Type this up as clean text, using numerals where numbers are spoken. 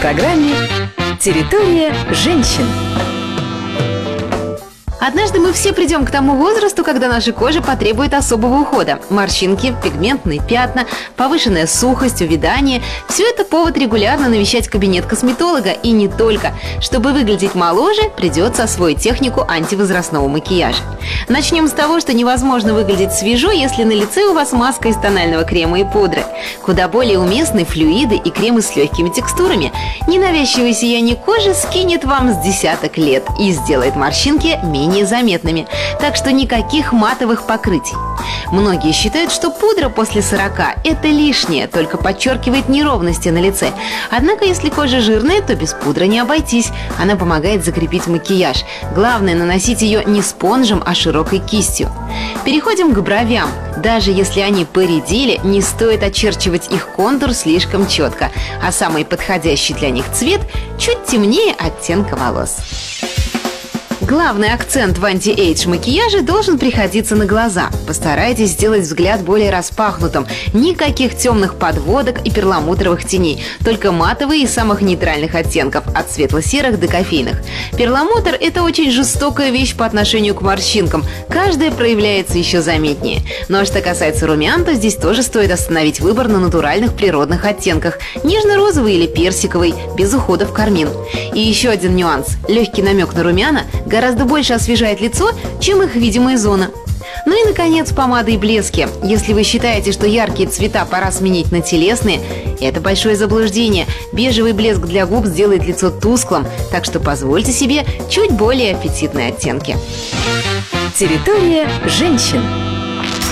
программе «Территория женщин». Однажды мы все придем к тому возрасту, когда наша кожа потребует особого ухода. Морщинки, пигментные пятна, повышенная сухость, увядание – все это повод регулярно навещать кабинет косметолога. И не только. Чтобы выглядеть моложе, придется освоить технику антивозрастного макияжа. Начнем с того, что невозможно выглядеть свежо, если на лице у вас маска из тонального крема и пудры. Куда более уместны флюиды и кремы с легкими текстурами. Ненавязчивое сияние кожи скинет вам с десяток лет и сделает морщинки менее заметными, так что никаких матовых покрытий. Многие считают, что пудра после 40 – это лишнее, только подчеркивает неровности на лице. Однако, если кожа жирная, то без пудры не обойтись. Она помогает закрепить макияж. Главное – наносить ее не спонжем, а широкой кистью. Переходим к бровям. Даже если они поредели, не стоит очерчивать их контур слишком четко, а самый подходящий для них цвет чуть темнее оттенка волос. Главный акцент в анти-эйдж макияже должен приходиться на глаза. Постарайтесь сделать взгляд более распахнутым. Никаких темных подводок и перламутровых теней, только матовые и самых нейтральных оттенков, от светло-серых до кофейных. Перламутр – это очень жестокая вещь по отношению к морщинкам. Каждая проявляется еще заметнее. Ну а что касается румян, то здесь тоже стоит остановить выбор на натуральных природных оттенках. Нежно-розовый или персиковый, без ухода в кармин. И еще один нюанс. Легкий намек на румяна гораздо больше освежает лицо, чем их видимая зона. Ну и, наконец, помады и блески. Если вы считаете, что яркие цвета пора сменить на телесные, это большое заблуждение. Бежевый блеск для губ сделает лицо тусклым, так что позвольте себе чуть более аппетитные оттенки. Территория женщин.